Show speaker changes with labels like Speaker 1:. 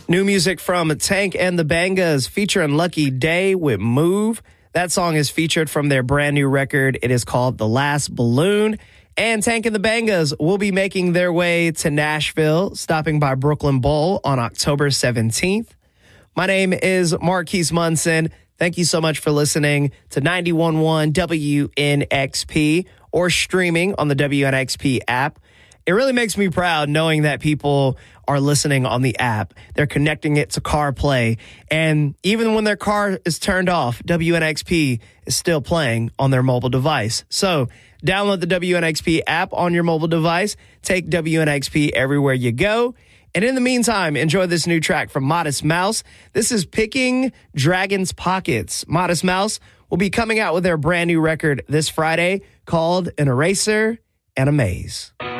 Speaker 1: New music from Tank and the Bangas featuring Lucky Day with Move. That song is featured from their brand new record. It is called The Last Balloon. And Tank and the Bangas will be making their way to Nashville, stopping by Brooklyn Bowl on October 17th. My name is Marquise Munson. Thank you so much for listening to 91.1 WNXP or streaming on the WNXP app. It really makes me proud knowing that people are listening on the app. They're connecting it to CarPlay. And even when their car is turned off, WNXP is still playing on their mobile device. So download the WNXP app on your mobile device. Take WNXP everywhere you go. And in the meantime, enjoy this new track from Modest Mouse. This is Picking Dragon's Pockets. Modest Mouse will be coming out with their brand new record this Friday called An Eraser and a Maze.